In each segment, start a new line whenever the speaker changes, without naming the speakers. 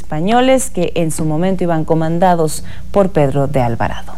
españoles que en su momento iban comandados por Pedro de Alvarado.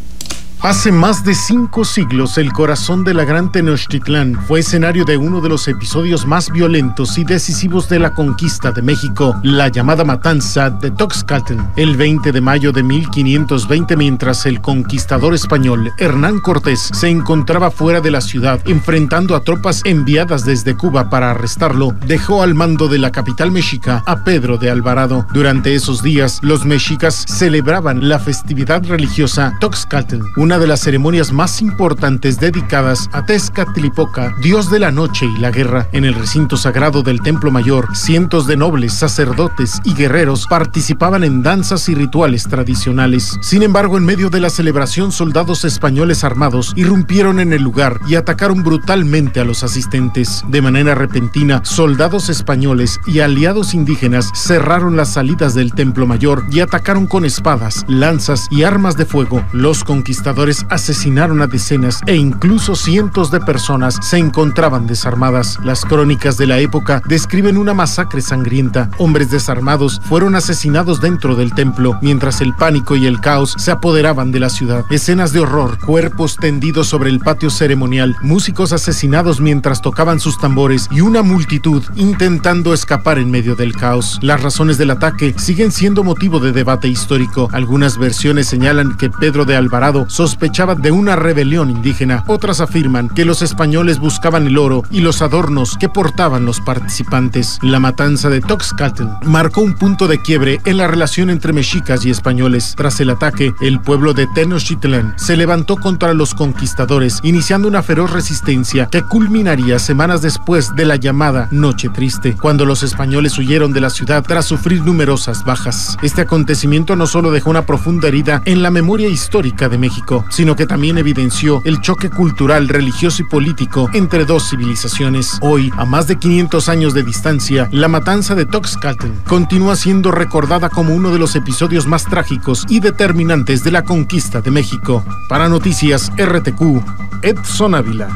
Hace más de 5 siglos, el corazón de la Gran Tenochtitlán fue escenario de uno de los episodios más violentos y decisivos de la conquista de México, la llamada matanza de Toxcatl, el 20 de mayo de 1520, mientras el conquistador español Hernán Cortés se encontraba fuera de la ciudad, enfrentando a tropas enviadas desde Cuba para arrestarlo, dejó al mando de la capital mexica a Pedro de Alvarado. Durante esos días, los mexicas celebraban la festividad religiosa Toxcatl, una de las ceremonias más importantes dedicadas a Tezcatlipoca, dios de la noche y la guerra. En el recinto sagrado del Templo Mayor, cientos de nobles, sacerdotes y guerreros participaban en danzas y rituales tradicionales. Sin embargo, en medio de la celebración, soldados españoles armados irrumpieron en el lugar y atacaron brutalmente a los asistentes. De manera repentina, soldados españoles y aliados indígenas cerraron las salidas del Templo Mayor y atacaron con espadas, lanzas y armas de fuego. Los conquistadores asesinaron a decenas e incluso cientos de personas se encontraban desarmadas. Las crónicas de la época describen una masacre sangrienta. Hombres desarmados fueron asesinados dentro del templo, mientras el pánico y el caos se apoderaban de la ciudad. Escenas de horror, cuerpos tendidos sobre el patio ceremonial, músicos asesinados mientras tocaban sus tambores y una multitud intentando escapar en medio del caos. Las razones del ataque siguen siendo motivo de debate histórico. Algunas versiones señalan que Pedro de Alvarado sospechaba de una rebelión indígena. Otras afirman que los españoles buscaban el oro y los adornos que portaban los participantes. La matanza de Toxcatl marcó un punto de quiebre en la relación entre mexicas y españoles. Tras el ataque, el pueblo de Tenochtitlán se levantó contra los conquistadores, iniciando una feroz resistencia que culminaría semanas después de la llamada Noche Triste, cuando los españoles huyeron de la ciudad tras sufrir numerosas bajas. Este acontecimiento no solo dejó una profunda herida en la memoria histórica de México, sino que también evidenció el choque cultural, religioso y político entre dos civilizaciones. Hoy, a más de 500 años de distancia, la matanza de Toxcatl continúa siendo recordada como uno de los episodios más trágicos y determinantes de la conquista de México. Para Noticias RTQ, Edson Ávila.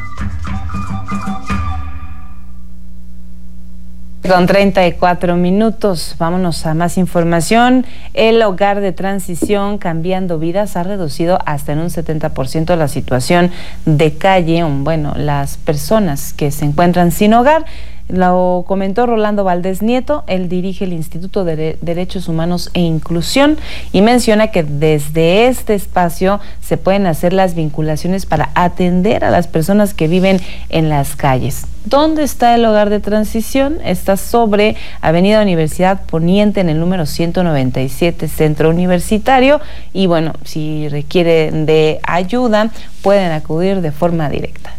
Con 34 minutos, vámonos a más información. El hogar de transición Cambiando Vidas ha reducido hasta en un 70% la situación de calle, las personas que se encuentran sin hogar. Lo comentó Rolando Valdés Nieto. Él dirige el Instituto de Derechos Humanos e Inclusión y menciona que desde este espacio se pueden hacer las vinculaciones para atender a las personas que viven en las calles. ¿Dónde está el hogar de transición? Está sobre Avenida Universidad Poniente, en el número 197, Centro Universitario, y si requieren de ayuda pueden acudir de forma directa.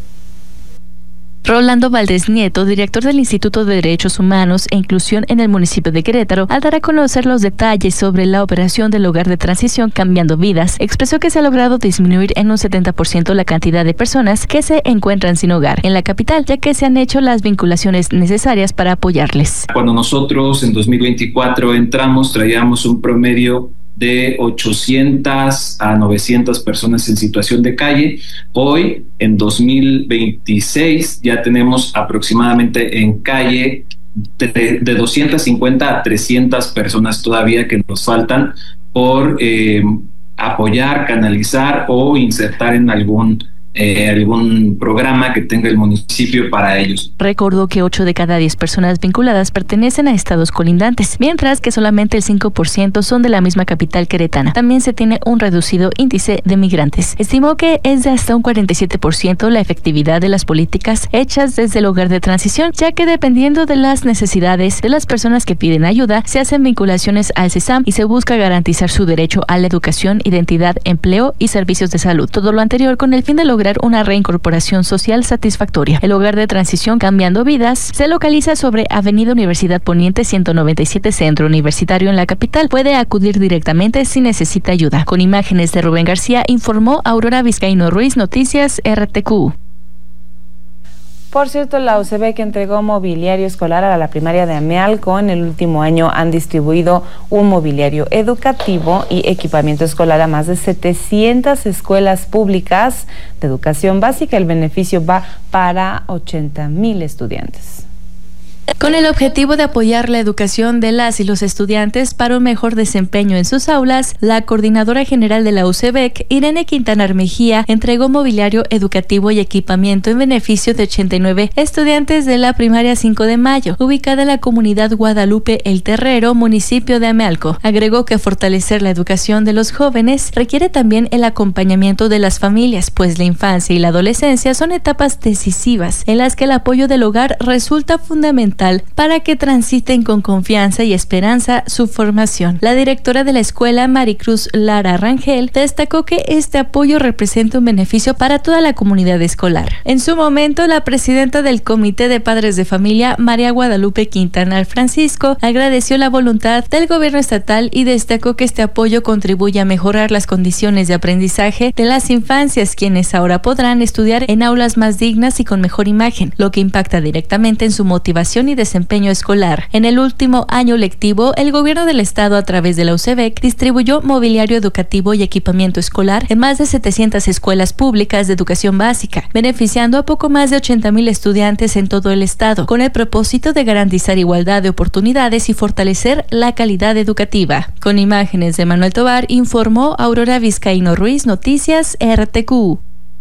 Rolando Valdés Nieto, director del Instituto de Derechos Humanos e Inclusión en el municipio de Querétaro, al dar a conocer los detalles sobre la operación del hogar de transición Cambiando Vidas, expresó que se ha logrado disminuir en un 70% la cantidad de personas que se encuentran sin hogar en la capital, ya que se han hecho las vinculaciones necesarias para apoyarles.
Cuando nosotros en 2024 entramos, traíamos un promedio de 800 a 900 personas en situación de calle. Hoy, en 2026, ya tenemos aproximadamente en calle de 250 a 300 personas todavía que nos faltan por apoyar, canalizar o insertar en algún programa que tenga el municipio para ellos.
Recordó que 8 de cada 10 personas vinculadas pertenecen a estados colindantes, mientras que solamente el 5% son de la misma capital queretana. También se tiene un reducido índice de migrantes. Estimó que es de hasta un 47% la efectividad de las políticas hechas desde el hogar de transición, ya que dependiendo de las necesidades de las personas que piden ayuda, se hacen vinculaciones al CESAM y se busca garantizar su derecho a la educación, identidad, empleo y servicios de salud. Todo lo anterior con el fin de lograr una reincorporación social satisfactoria. El hogar de transición Cambiando Vidas se localiza sobre Avenida Universidad Poniente 197, Centro Universitario en la capital. Puede acudir directamente si necesita ayuda. Con imágenes de Rubén García, informó Aurora Vizcaíno Ruiz, Noticias RTQ.
Por cierto, la UCB, que entregó mobiliario escolar a la primaria de Amealco, en el último año han distribuido un mobiliario educativo y equipamiento escolar a más de 700 escuelas públicas de educación básica. El beneficio va para 80,000 estudiantes.
Con el objetivo de apoyar la educación de las y los estudiantes para un mejor desempeño en sus aulas, la coordinadora general de la UCEBEC, Irene Quintanar Mejía, entregó mobiliario educativo y equipamiento en beneficio de 89 estudiantes de la primaria 5 de Mayo, ubicada en la comunidad Guadalupe El Terrero, municipio de Amealco. Agregó que fortalecer la educación de los jóvenes requiere también el acompañamiento de las familias, pues la infancia y la adolescencia son etapas decisivas en las que el apoyo del hogar resulta fundamental para que transiten con confianza y esperanza su formación. La directora de la escuela, Maricruz Lara Rangel, destacó que este apoyo representa un beneficio para toda la comunidad escolar. En su momento, la presidenta del Comité de Padres de Familia, María Guadalupe Quintanar Francisco, agradeció la voluntad del gobierno estatal y destacó que este apoyo contribuye a mejorar las condiciones de aprendizaje de las infancias, quienes ahora podrán estudiar en aulas más dignas y con mejor imagen, lo que impacta directamente en su motivación y desempeño escolar. En el último año lectivo, el gobierno del estado, a través de la UCEBEC, distribuyó mobiliario educativo y equipamiento escolar en más de 700 escuelas públicas de educación básica, beneficiando a poco más de 80,000 estudiantes en todo el estado, con el propósito de garantizar igualdad de oportunidades y fortalecer la calidad educativa. Con imágenes de Manuel Tovar, informó Aurora Vizcaíno Ruiz, Noticias RTQ.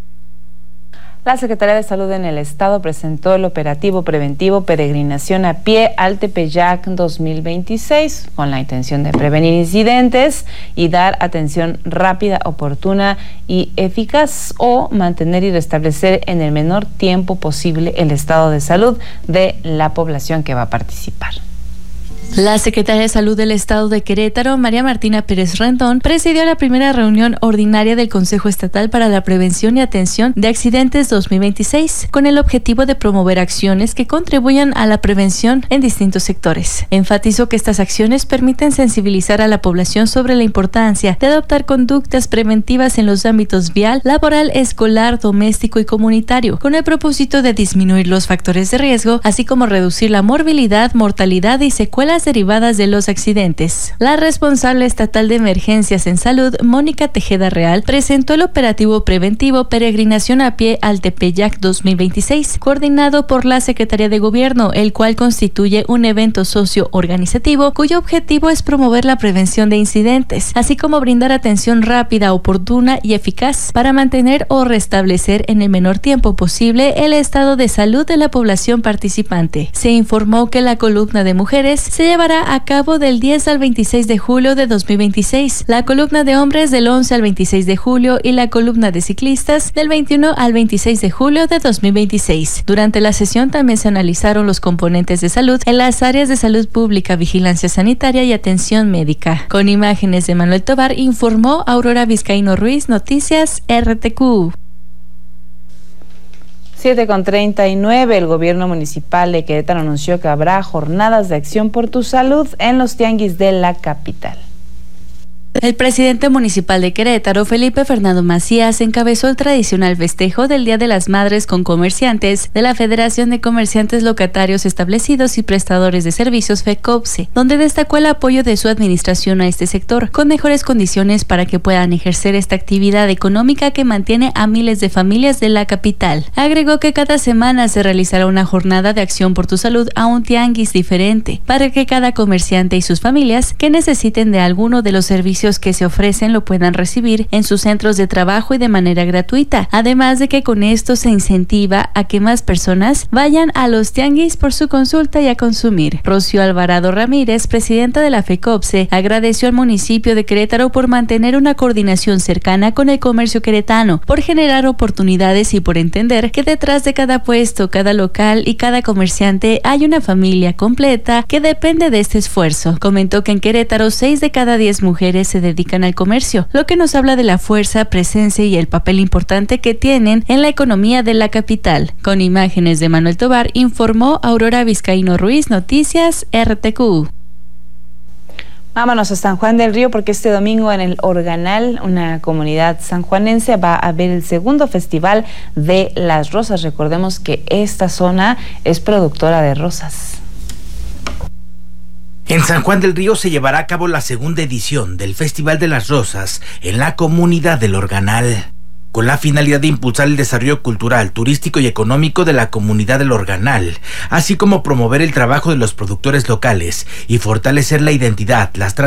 La Secretaría de Salud en el Estado presentó el operativo preventivo Peregrinación a Pie al Tepeyac 2026 con la intención de prevenir incidentes y dar atención rápida, oportuna y eficaz, o mantener y restablecer en el menor tiempo posible el estado de salud de la población que va a participar.
La secretaria de Salud del Estado de Querétaro, María Martina Pérez Rendón, presidió la primera reunión ordinaria del Consejo Estatal para la Prevención y Atención de Accidentes 2026, con el objetivo de promover acciones que contribuyan a la prevención en distintos sectores. Enfatizó que estas acciones permiten sensibilizar a la población sobre la importancia de adoptar conductas preventivas en los ámbitos vial, laboral, escolar, doméstico y comunitario, con el propósito de disminuir los factores de riesgo, así como reducir la morbilidad, mortalidad y secuelas derivadas de los accidentes. La responsable estatal de emergencias en salud, Mónica Tejeda Real, presentó el operativo preventivo Peregrinación a Pie al Tepeyac 2026, coordinado por la Secretaría de Gobierno, el cual constituye un evento socio-organizativo cuyo objetivo es promover la prevención de incidentes, así como brindar atención rápida, oportuna y eficaz para mantener o restablecer en el menor tiempo posible el estado de salud de la población participante. Se informó que la columna de mujeres se llevará a cabo del 10 al 26 de julio de 2026, la columna de hombres del 11 al 26 de julio y la columna de ciclistas del 21 al 26 de julio de 2026. Durante la sesión también se analizaron los componentes de salud en las áreas de salud pública, vigilancia sanitaria y atención médica. Con imágenes de Manuel Tovar, informó Aurora Vizcaíno Ruiz, Noticias RTQ.
7:39, el gobierno municipal de Querétaro anunció que habrá jornadas de acción por tu salud en los tianguis de la capital.
El presidente municipal de Querétaro, Felipe Fernando Macías, encabezó el tradicional festejo del Día de las Madres con comerciantes de la Federación de Comerciantes Locatarios Establecidos y Prestadores de Servicios FECOPSE, donde destacó el apoyo de su administración a este sector, con mejores condiciones para que puedan ejercer esta actividad económica que mantiene a miles de familias de la capital. Agregó que cada semana se realizará una jornada de acción por tu salud a un tianguis diferente, para que cada comerciante y sus familias que necesiten de alguno de los servicios que se ofrecen lo puedan recibir en sus centros de trabajo y de manera gratuita, además de que con esto se incentiva a que más personas vayan a los tianguis por su consulta y a consumir. Rocío Alvarado Ramírez, presidenta de la FECOPSE, agradeció al municipio de Querétaro por mantener una coordinación cercana con el comercio queretano, por generar oportunidades y por entender que detrás de cada puesto, cada local y cada comerciante hay una familia completa que depende de este esfuerzo. Comentó que en Querétaro 6 de cada 10 mujeres se dedican al comercio, lo que nos habla de la fuerza, presencia y el papel importante que tienen en la economía de la capital. Con imágenes de Manuel Tovar, informó Aurora Vizcaíno Ruiz, Noticias RTQ.
Vámonos a San Juan del Río, porque este domingo en el Organal, una comunidad sanjuanense, va a haber el segundo Festival de las Rosas. Recordemos que esta zona es productora de rosas.
En San Juan del Río se llevará a cabo la segunda edición del Festival de las Rosas en la comunidad del Organal. con la finalidad de impulsar el desarrollo cultural, turístico y económico de la comunidad del Organal, así como promover el trabajo de los productores locales y fortalecer la identidad, las tradiciones